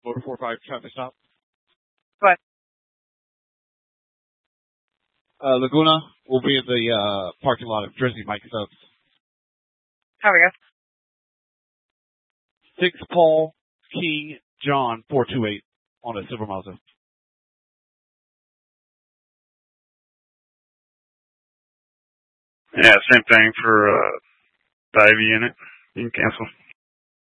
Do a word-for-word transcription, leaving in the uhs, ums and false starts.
Motor four five, traffic stop. Go ahead. Uh, Laguna will be in the uh, parking lot of Jersey Mike Subs. How are you? Six Paul King John four two eight on a Silver Mazda. Yeah, same thing for uh, the I V unit. You can cancel.